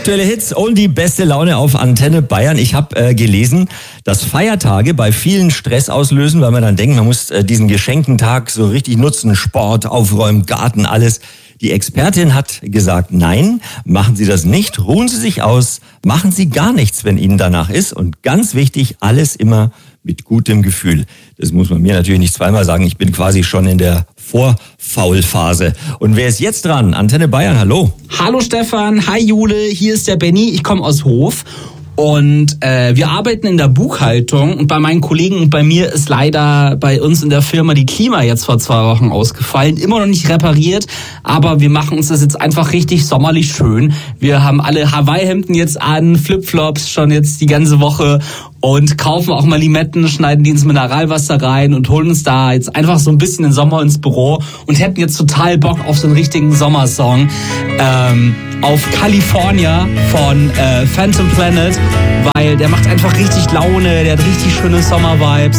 Aktuelle Hits und die beste Laune auf Antenne Bayern. Ich habe gelesen, dass Feiertage bei vielen Stress auslösen, weil man dann denkt, man muss diesen geschenkten Tag so richtig nutzen. Sport, Aufräumen, Garten, alles. Die Expertin hat gesagt, nein, machen Sie das nicht. Ruhen Sie sich aus, machen Sie gar nichts, wenn Ihnen danach ist. Und ganz wichtig, alles immer mit gutem Gefühl. Das muss man mir natürlich nicht zweimal sagen. Ich bin quasi schon in der Vorfaulphase. Und wer ist jetzt dran? Antenne Bayern, hallo. Hallo Stefan, hi Jule, hier ist der Benny, ich komme aus Hof. Und wir arbeiten in der Buchhaltung und bei meinen Kollegen und bei mir ist leider bei uns in der Firma die Klima jetzt vor 2 Wochen ausgefallen. Immer noch nicht repariert, aber wir machen uns das jetzt einfach richtig sommerlich schön. Wir haben alle Hawaii-Hemden jetzt an, Flipflops schon jetzt die ganze Woche und kaufen auch mal Limetten, schneiden die ins Mineralwasser rein und holen uns da jetzt einfach so ein bisschen den Sommer ins Büro und hätten jetzt total Bock auf so einen richtigen Sommersong. Auf California von Phantom Planet, weil der macht einfach richtig Laune, der hat richtig schöne Sommer-Vibes.